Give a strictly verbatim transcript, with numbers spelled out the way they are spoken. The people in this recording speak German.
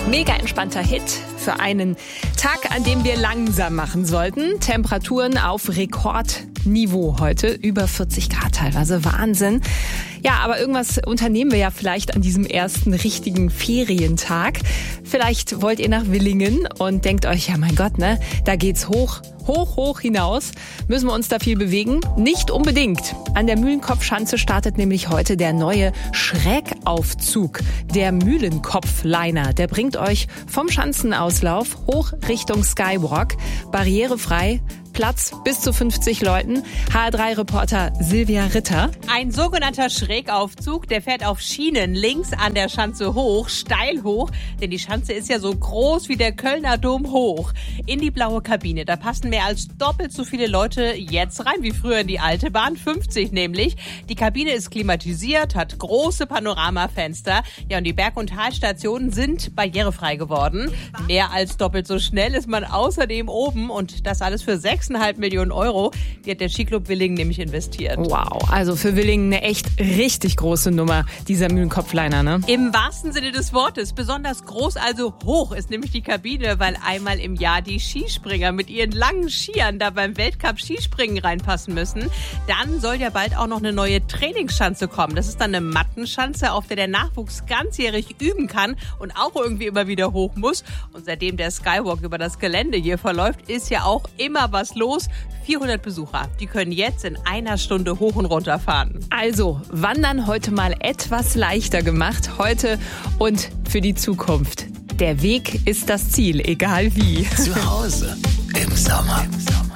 Mega entspannter Hit für einen Tag, an dem wir langsam machen sollten. Temperaturen auf Rekordniveau heute, über vierzig Grad teilweise, Wahnsinn. Ja, aber irgendwas unternehmen wir ja vielleicht an diesem ersten richtigen Ferientag. Vielleicht wollt ihr nach Willingen und denkt euch, ja mein Gott, ne, da geht's hoch, hoch, hoch hinaus. Müssen wir uns da viel bewegen? Nicht unbedingt. An der Mühlenkopfschanze startet nämlich heute der neue Schrägaufzug, der Mühlenkopfliner. Der bringt euch vom Schanzenauslauf hoch Richtung Skywalk, barrierefrei, Platz bis zu fünfzig Leuten. H R drei Reporter Silvia Ritter. Ein sogenannter Schrägaufzug, der fährt auf Schienen links an der Schanze hoch, steil hoch, denn die Schanze ist ja so groß wie der Kölner Dom hoch. In die blaue Kabine, da passen mehr als doppelt so viele Leute jetzt rein wie früher in die alte Bahn, fünfzig nämlich. Die Kabine ist klimatisiert, hat große Panoramafenster. Ja, und die Berg- und Talstationen sind barrierefrei geworden. Mehr als doppelt so schnell ist man außerdem oben und das alles für sechs Komma fünf Millionen Euro. Die hat der Skiclub Willingen nämlich investiert. Wow, also für Willingen eine echt richtig große Nummer, dieser Mühlenkopfliner, ne? Im wahrsten Sinne des Wortes. Besonders groß, also hoch ist nämlich die Kabine, weil einmal im Jahr die Skispringer mit ihren langen Skiern da beim Weltcup Skispringen reinpassen müssen. Dann soll ja bald auch noch eine neue Trainingsschanze kommen. Das ist dann eine Mattenschanze, auf der der Nachwuchs ganzjährig üben kann und auch irgendwie immer wieder hoch muss. Und seitdem der Skywalk über das Gelände hier verläuft, ist ja auch immer was los. vierhundert Besucher, die können jetzt in einer Stunde hoch und runter fahren. Also, Wandern heute mal etwas leichter gemacht. Heute und für die Zukunft. Der Weg ist das Ziel, egal wie. Zu Hause im Sommer. Im Sommer.